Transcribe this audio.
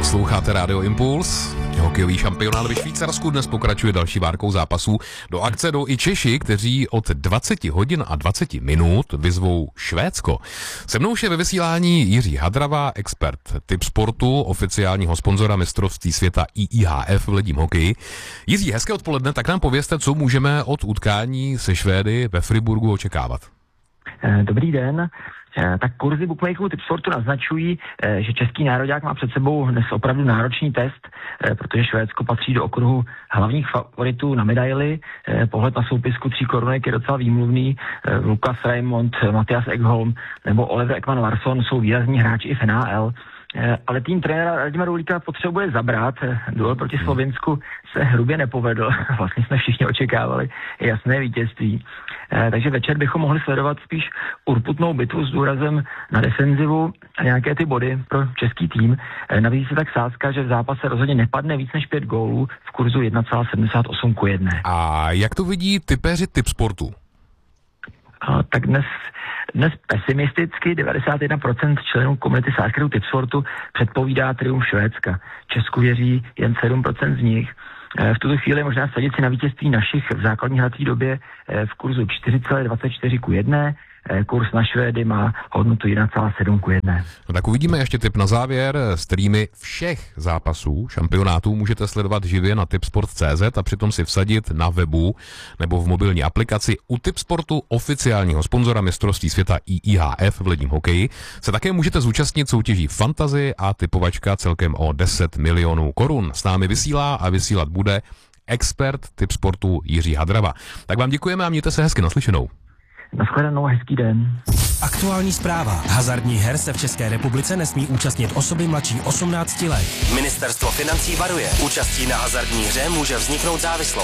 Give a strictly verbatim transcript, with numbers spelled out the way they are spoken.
Posloucháte Rádio Impuls. Hokejový šampionát ve Švýcarsku dnes pokračuje další várkou zápasů. Do akce jdou i Češi, kteří od dvacet hodin a dvacet minut vyzvou Švédsko. Se mnou je ve vysílání Jiří Hadrava, expert Tip Sportu, oficiálního sponzora mistrovství světa I I H F v ledním hokeji. Jiří, hezké odpoledne, tak nám povězte, co můžeme od utkání se Švédy ve Friburgu očekávat. Dobrý den. Tak kurzy bookmakerů Tip Sportu naznačují, že český nároďák má před sebou dnes opravdu náročný test, protože Švédsko patří do okruhu hlavních favoritů na medaily. Pohled na soupisku tří korunek je docela výmluvný. Lukas Raymond, Mattias Ekholm nebo Oliver Ekman Larsson jsou výrazní hráči i v N H L. Ale tým trenéra Radima Roulíka potřebuje zabrat. Duel proti Slovinsku se hrubě nepovedl. Vlastně jsme všichni očekávali jasné vítězství. Takže večer bychom mohli sledovat spíš urputnou bitvu s důrazem na defenzivu a nějaké ty body pro český tým. Navíc se tak sázka, že v zápase rozhodně nepadne víc než pět gólů v kurzu jedna celá sedmdesát osm ku jedné. A jak to vidí tipéři Tip Sportu? A, tak dnes, dnes pesimisticky devadesát jedna procent členů komunity sázkarů Tip Sportu předpovídá triumf Švédska. Česku věří jen sedm procent z nich. V tuto chvíli možná sadit si na vítězství našich v základní hrací době v kurzu čtyři celá dvacet čtyři ku jedné. Kurz na Švédy má hodnotu jedna celá sedm ku jedné. No tak uvidíme ještě tip na závěr. Streamy všech zápasů šampionátů můžete sledovat živě na tipsport tečka cé zet a přitom si vsadit na webu nebo v mobilní aplikaci. U Tip Sportu, oficiálního sponzora mistrovství světa I I H F v ledním hokeji, se také můžete zúčastnit soutěží Fantasy a typovačka celkem o deset milionů korun. S námi vysílá a vysílat bude expert Tip Sportu Jiří Hadrava. Tak vám děkujeme a mějte se hezky, naslyšenou. Nashledanou, hezký den. Aktuální zpráva. Hazardních her se v České republice nesmí účastnit osoby mladší osmnácti let. Ministerstvo financí varuje. Účastí na hazardní hře může vzniknout závislost.